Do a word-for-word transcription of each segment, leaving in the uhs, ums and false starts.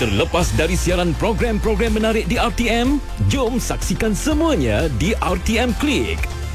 Terlepas dari siaran program-program menarik di R T M, jom saksikan semuanya di R T M Click.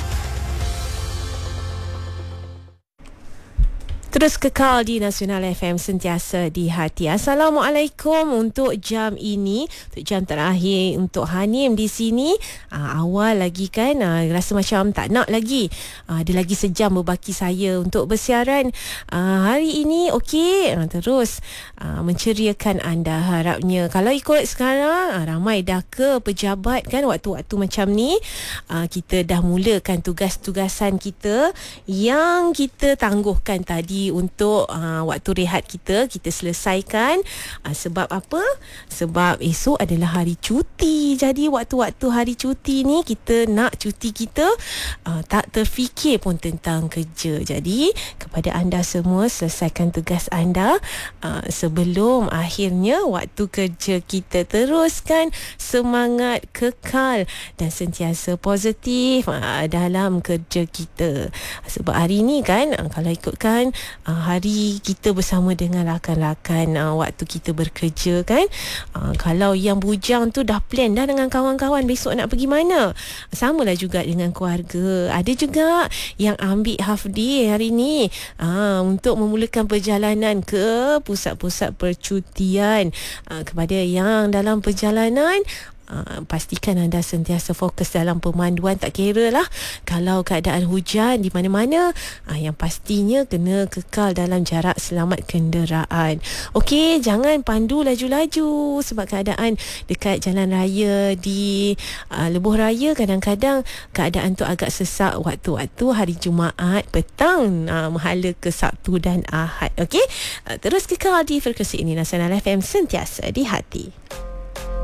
Terus kekal di Nasional F M, sentiasa di hati. Assalamualaikum untuk jam ini, untuk jam terakhir untuk Hanim di sini. Aa, awal lagi kan, aa, rasa macam tak nak lagi. Aa, ada lagi sejam berbaki saya untuk bersiaran. Aa, hari ini okey, aa, terus aa, menceriakan anda harapnya. Kalau ikut sekarang, aa, ramai dah ke pejabat kan waktu-waktu macam ni. Aa, kita dah mulakan tugas-tugasan kita yang kita tangguhkan tadi untuk uh, waktu rehat kita kita selesaikan. Uh, sebab apa? Sebab esok adalah hari cuti. Jadi waktu-waktu hari cuti ni kita nak cuti kita uh, tak terfikir pun tentang kerja. Jadi kepada anda semua, selesaikan tugas anda uh, sebelum akhirnya waktu kerja kita. Teruskan semangat, kekal dan sentiasa positif uh, dalam kerja kita. Sebab hari ni kan, uh, kalau ikutkan Uh, hari kita bersama dengan rakan-rakan uh, waktu kita bekerja kan, uh, kalau yang bujang tu dah plan dah dengan kawan-kawan besok nak pergi mana. Samalah juga dengan keluarga. Ada juga yang ambil half day hari ni uh, untuk memulakan perjalanan ke pusat-pusat percutian. Uh, kepada yang dalam perjalanan, Uh, pastikan anda sentiasa fokus dalam pemanduan. Tak kira lah kalau keadaan hujan di mana-mana, uh, yang pastinya kena kekal dalam jarak selamat kenderaan. Okey, jangan pandu laju-laju sebab keadaan dekat jalan raya di uh, Lebuh Raya kadang-kadang keadaan tu agak sesak waktu-waktu hari Jumaat petang, uh, menghala ke Sabtu dan Ahad. Okey, uh, terus kekal di frekuensi ini Nasional F M, sentiasa di hati.